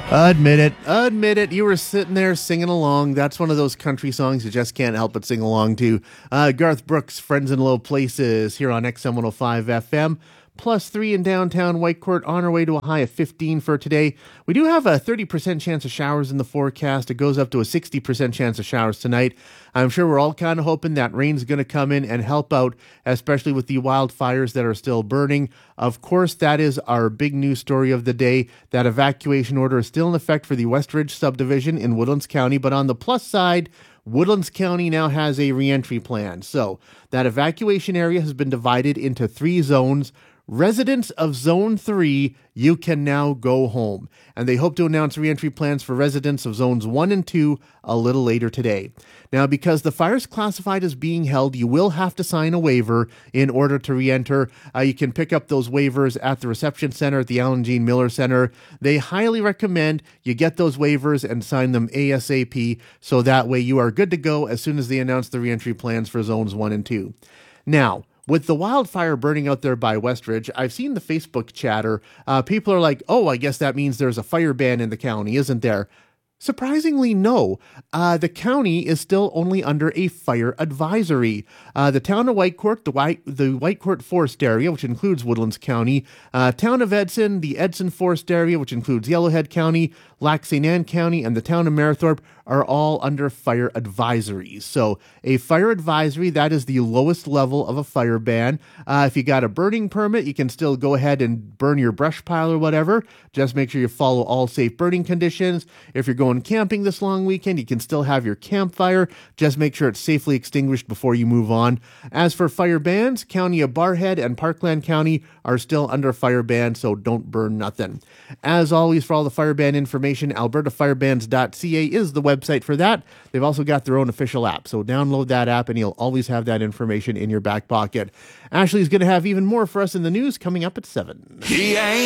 Admit it. You were sitting there singing along. That's one of those country songs you just can't help but sing along to. Garth Brooks, Friends in Low Places, here on XM 105 FM. +3 in downtown Whitecourt, on our way to a high of 15 for today. We do have a 30% chance of showers in the forecast. It goes up to a 60% chance of showers tonight. I'm sure we're all kind of hoping that rain's going to come in and help out, especially with the wildfires that are still burning. Of course, that is our big news story of the day. That evacuation order is still in effect for the West Ridge subdivision in Woodlands County, but on the plus side, Woodlands County now has a reentry plan. So that evacuation area has been divided into 3 zones. Residents of Zone 3, you can now go home. And they hope to announce reentry plans for residents of Zones 1 and 2 a little later today. Now, because the fire is classified as being held, you will have to sign a waiver in order to reenter. You can pick up those waivers at the reception center at the Alan Jean Miller Center. They highly recommend you get those waivers and sign them ASAP, so that way you are good to go as soon as they announce the reentry plans for Zones 1 and 2. Now, with the wildfire burning out there by Westridge, I've seen the Facebook chatter. People are like, oh, I guess that means there's a fire ban in the county, isn't there? Surprisingly, no. The county is still only under a fire advisory. The town of Whitecourt, the Whitecourt Forest area, which includes Woodlands County, town of Edson, the Edson Forest area, which includes Yellowhead County, Lac St. Anne County, and the town of Merithorpe are all under fire advisories. So a fire advisory, that is the lowest level of a fire ban. If you got a burning permit, you can still go ahead and burn your brush pile or whatever. Just make sure you follow all safe burning conditions. If you're going camping this long weekend, you can still have your campfire. Just make sure it's safely extinguished before you move on. As for fire bans, County of Barrhead and Parkland County are still under fire ban, so don't burn nothing. As always, for all the fire ban information, albertafirebans.ca is the website for that. They've also got their own official app, so download that app and you'll always have that information in your back pocket. Ashley's going to have even more for us in the news coming up at 7. He ain't